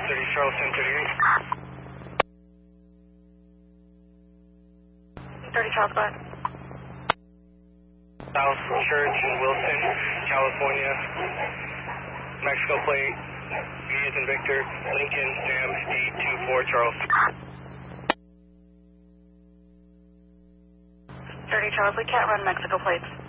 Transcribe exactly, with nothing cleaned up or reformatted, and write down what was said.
thirty Charleston, thirty-eight. thirty Charles, go ahead. South Church in Wilson, California. Mexico plate, V as in Victor, Lincoln, Sam, D two four Charles. thirty Charles, we can't run Mexico plates.